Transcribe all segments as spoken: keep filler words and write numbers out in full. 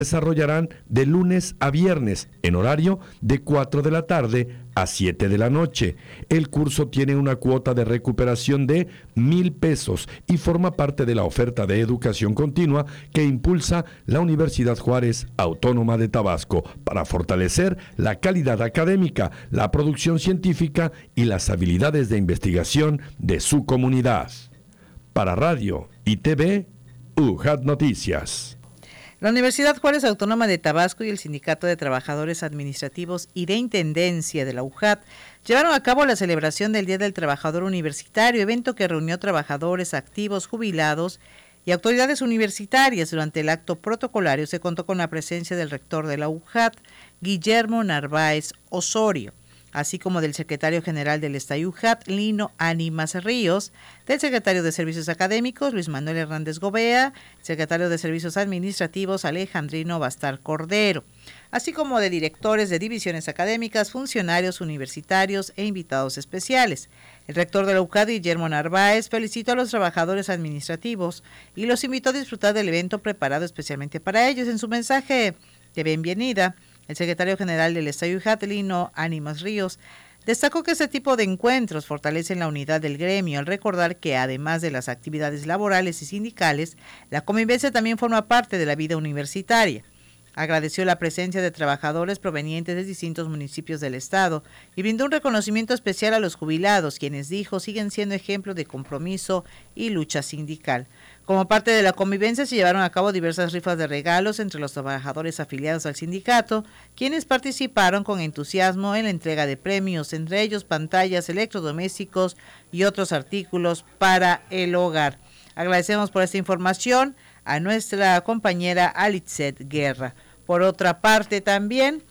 desarrollarán de lunes a viernes en horario de cuatro de la tarde a siete de la noche. El curso tiene una cuota de recuperación de mil pesos y forma parte de la oferta de educación continua que impulsa la Universidad Juárez Autónoma de Tabasco para fortalecer la calidad académica, la producción científica y las habilidades de investigación de su comunidad. Para Radio y T V, U J A T Noticias. La Universidad Juárez Autónoma de Tabasco y el Sindicato de Trabajadores Administrativos y de Intendencia de la U J A T llevaron a cabo la celebración del Día del Trabajador Universitario, evento que reunió trabajadores activos, jubilados y autoridades universitarias. Durante el acto protocolario se contó con la presencia del rector de la U J A T, Guillermo Narváez Osorio, así como del secretario general del Estado U J A T, Lino Ánimas Ríos, del secretario de Servicios Académicos, Luis Manuel Hernández Gobea, secretario de Servicios Administrativos, Alejandrino Bastar Cordero, así como de directores de divisiones académicas, funcionarios universitarios e invitados especiales. El rector de la U J A T, Guillermo Narváez, felicitó a los trabajadores administrativos y los invitó a disfrutar del evento preparado especialmente para ellos. En su mensaje de bienvenida, el secretario general del Estado U J A T, Lino Ánimas Ríos, destacó que este tipo de encuentros fortalecen la unidad del gremio al recordar que además de las actividades laborales y sindicales, la convivencia también forma parte de la vida universitaria. Agradeció la presencia de trabajadores provenientes de distintos municipios del estado y brindó un reconocimiento especial a los jubilados, quienes dijo siguen siendo ejemplo de compromiso y lucha sindical. Como parte de la convivencia se llevaron a cabo diversas rifas de regalos entre los trabajadores afiliados al sindicato, quienes participaron con entusiasmo en la entrega de premios, entre ellos pantallas, electrodomésticos y otros artículos para el hogar. Agradecemos por esta información a nuestra compañera Alitzet Guerra. Por otra parte también,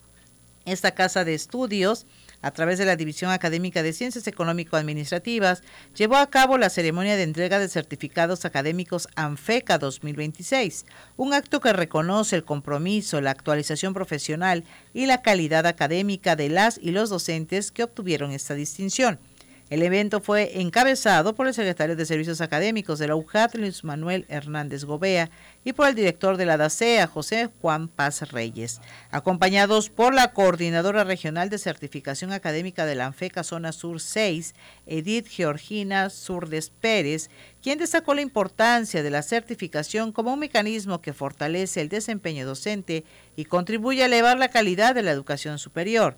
esta casa de estudios, a través de la División Académica de Ciencias Económico-Administrativas, llevó a cabo la ceremonia de entrega de certificados académicos ANFECA dos mil veintiséis, un acto que reconoce el compromiso, la actualización profesional y la calidad académica de las y los docentes que obtuvieron esta distinción. El evento fue encabezado por el secretario de Servicios Académicos de la U J A T, Luis Manuel Hernández Gobea, y por el director de la DACEA, José Juan Paz Reyes, acompañados por la Coordinadora Regional de Certificación Académica de la ANFECA Zona Sur seis, Edith Georgina Surdes Pérez, quien destacó la importancia de la certificación como un mecanismo que fortalece el desempeño docente y contribuye a elevar la calidad de la educación superior.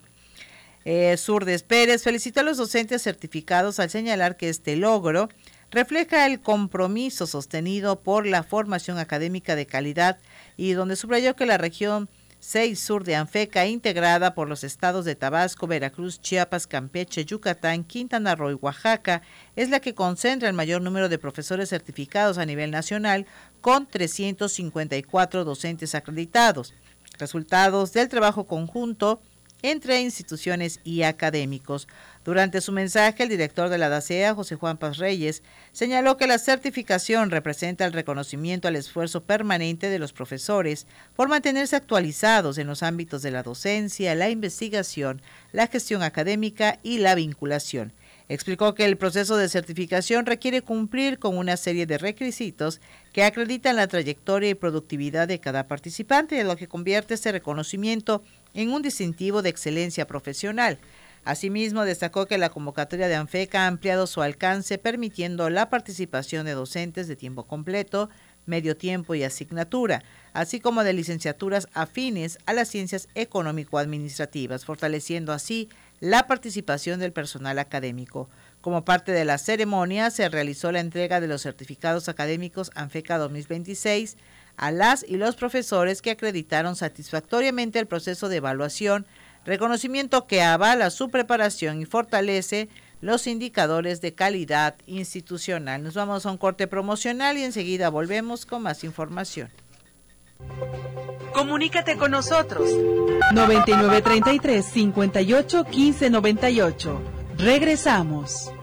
Eh, Surdes Pérez felicitó a los docentes certificados al señalar que este logro refleja el compromiso sostenido por la formación académica de calidad y donde subrayó que la región seis Sur de ANFECA, integrada por los estados de Tabasco, Veracruz, Chiapas, Campeche, Yucatán, Quintana Roo y Oaxaca, es la que concentra el mayor número de profesores certificados a nivel nacional, con trescientos cincuenta y cuatro docentes acreditados. Resultados del trabajo conjunto entre instituciones y académicos. Durante su mensaje, el director de la DACEA, José Juan Paz Reyes, señaló que la certificación representa el reconocimiento al esfuerzo permanente de los profesores por mantenerse actualizados en los ámbitos de la docencia, la investigación, la gestión académica y la vinculación. Explicó que el proceso de certificación requiere cumplir con una serie de requisitos que acreditan la trayectoria y productividad de cada participante, lo que convierte este reconocimiento en un distintivo de excelencia profesional. Asimismo, destacó que la convocatoria de ANFECA ha ampliado su alcance, permitiendo la participación de docentes de tiempo completo, medio tiempo y asignatura, así como de licenciaturas afines a las ciencias económico-administrativas, fortaleciendo así la participación del personal académico. Como parte de la ceremonia, se realizó la entrega de los certificados académicos ANFECA dos mil veintiséis a las y los profesores que acreditaron satisfactoriamente el proceso de evaluación, reconocimiento que avala su preparación y fortalece los indicadores de calidad institucional. Nos vamos a un corte promocional y enseguida volvemos con más información. Comunícate con nosotros. noventa y nueve treinta y tres, cincuenta y ocho, quince noventa y ocho. Regresamos.